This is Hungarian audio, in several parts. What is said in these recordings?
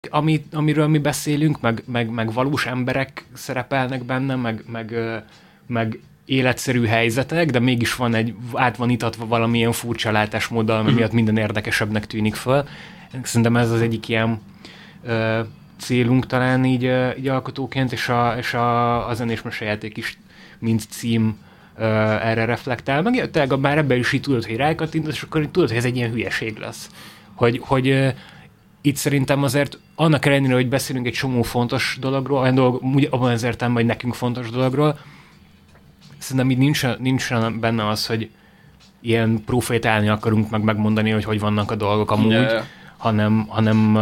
amiről mi beszélünk, meg valós emberek szerepelnek benne, meg életszerű helyzetek, de mégis át van itatva valamilyen furcsa látásmóddal, ami miatt minden érdekesebbnek tűnik föl. Szerintem ez az egyik ilyen célunk talán így alkotóként, és a zenés mesejáték is, mint cím erre reflektál. Meg tényleg már ebben is így tudod, hogy rákattintasz, és akkor tudod, hogy ez egy ilyen hülyeség lesz. Hogy itt szerintem azért annak ellenére, hogy beszélünk egy csomó fontos dologról, olyan dolog, abban az értelemben, hogy nekünk fontos dologról, szerintem így nincsen benne az, hogy ilyen profétálni akarunk, megmondani, hogy vannak a dolgok amúgy, hanem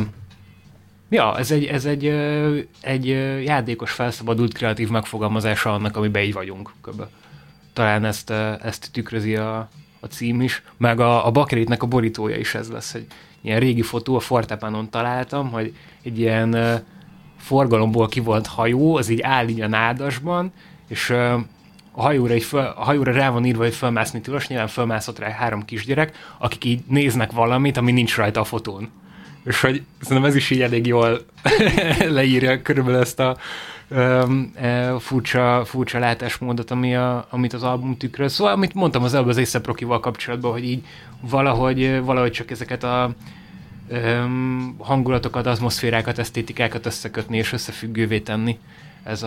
ez egy játékos, felszabadult, kreatív megfogalmazása annak, amiben így vagyunk. Talán ezt tükrözi a cím is, meg a Bakeritnek a borítója is ez lesz, egy ilyen régi fotó, a Fortepanon találtam, hogy egy ilyen forgalomból kivolt hajó, az így áll így a nádasban, és a hajóra rá van írva, hogy fölmászni tilos, nyilván fölmászott rá 3 kisgyerek, akik így néznek valamit, ami nincs rajta a fotón. És hogy szerintem ez is így elég jól leírja körülbelül ezt a furcsa látásmódot, amit az album tükröz. Szóval, amit mondtam az előbb az A$AP Rockyval kapcsolatban, hogy így valahogy csak ezeket a hangulatokat, atmoszférákat, esztétikákat összekötni és összefüggővé tenni. Ez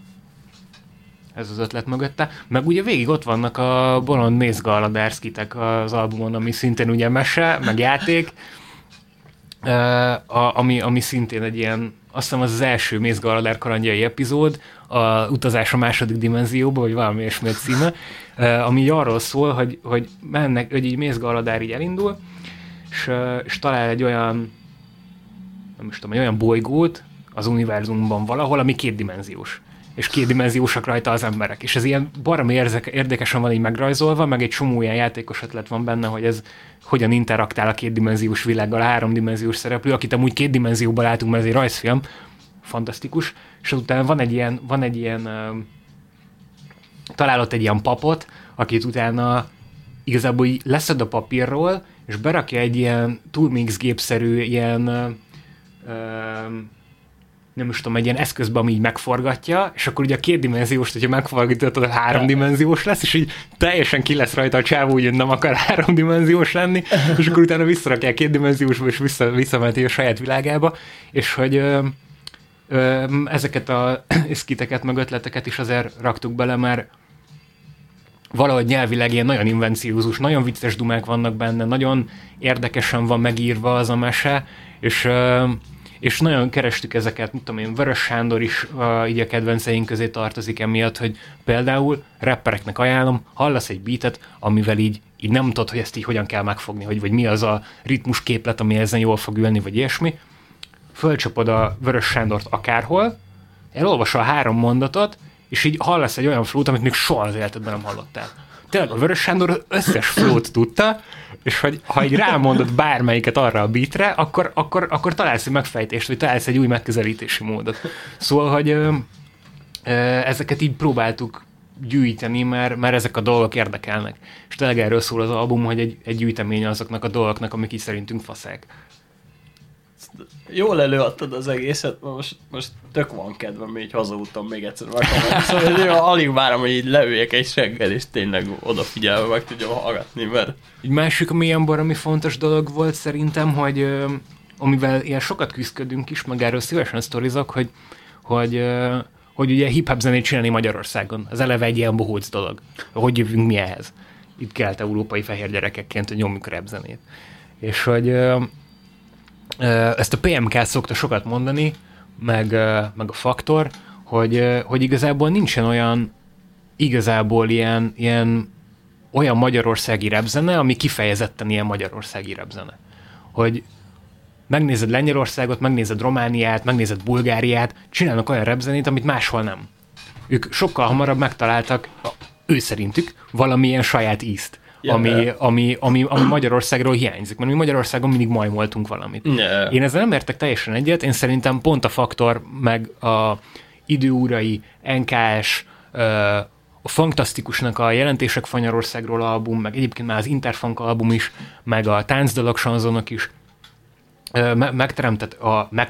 az ötlet mögötte. Meg ugye végig ott vannak a bolond mézgaladárszkitek az albumon, ami szintén ugye mese, meg játék, ami szintén egy ilyen, azt hiszem az első Mézgaladár kalandjai epizód, a utazás a második dimenzióba, vagy valami ilyesmi a címe, ami arról szól, hogy így Mézgaladár így elindul, és talál egy olyan, nem is tudom, egy olyan bolygót az univerzumban valahol, ami kétdimenziós. És kétdimenziósak rajta az emberek. És ez ilyen baromi érdekesen van így megrajzolva, meg egy csomó ilyen játékos ötlet van benne, hogy ez hogyan interaktál a kétdimenziós világgal a 3D szereplő, akit amúgy 2 dimenzióban látunk, mert ez egy rajzfilm, fantasztikus, és utána van egy ilyen találott egy ilyen papot, akit utána igazából leszed a papírról, és berakja egy ilyen Turmix gépszerű ilyen nem is tudom, egy ilyen eszközbe, ami így megforgatja, és akkor ugye a 2 dimenziós, hogyha megforgatod, a 3 dimenziós lesz, és így teljesen ki lesz rajta a csávó, hogy nem akar 3 dimenziós lenni, és akkor utána visszarakják 2 dimenziósba, és visszamenti a saját világába, és hogy ezeket a szkiteket, meg ötleteket is azért raktuk bele, mert valahogy nyelvileg ilyen nagyon invenciózus, nagyon vicces dumák vannak benne, nagyon érdekesen van megírva az a mese, és nagyon kerestük ezeket, mit tudom én, Vörös Sándor is így a kedvenceink közé tartozik emiatt, hogy például rappereknek ajánlom, hallasz egy beatet, amivel így nem tudod, hogy ezt így hogyan kell megfogni, vagy mi az a ritmus képlet, ami ezen jól fog ülni, vagy ilyesmi. Fölcsapod a Vörös Sándort akárhol, elolvasol a 3 mondatot, és így hallasz egy olyan flót, amit még soha az életedben nem hallottál. Tényleg a Vörös Sándor összes flót tudta, és hogy ha így rámondod bármelyiket arra a beatre, akkor találsz egy megfejtést, vagy találsz egy új megközelítési módot. Szóval, hogy ezeket így próbáltuk gyűjteni, mert ezek a dolgok érdekelnek. És tényleg erről szól az album, hogy egy gyűjtemény azoknak a dolgoknak, amik így szerintünk faszák. Jól előadtad az egészet, most tök van kedvem, így hazaúton még egyszer meghalni. Szóval alig várom, hogy így leüljek egy seggel, és tényleg odafigyelve meg tudjam hallgatni, mert... Egy másik, ami ilyen baromi fontos dolog volt szerintem, hogy amivel ilyen sokat küzdködünk is, meg erről szívesen sztorizok, hogy ugye hip-hop zenét csinálni Magyarországon. Az eleve egy ilyen bohóc dolog. Hogy jövünk mi ehhez? Itt kelet-európai fehér gyerekekként, hogy nyomjuk rap zenét. És hogy ezt a PMK szokta sokat mondani, meg a Faktor, hogy igazából nincsen ilyen olyan magyarországi rapzene, ami kifejezetten ilyen magyarországi rapzene. Hogy megnézed Lengyelországot, megnézed Romániát, megnézed Bulgáriát, csinálnak olyan rapzenét, amit máshol nem. Ők sokkal hamarabb megtaláltak, ő szerintük, valamilyen saját ízt. Ami Magyarországról hiányzik, mert mi Magyarországon mindig majmoltunk valamit. Yeah. Én ezzel nem értek teljesen egyet, én szerintem pont a Faktor, meg a Időurai, NKS, a Fantasztikusnak a Jelentések Fanyarországról album, meg egyébként már az Interfunk album is, meg a Táncdalok sanzonok is, megteremtett a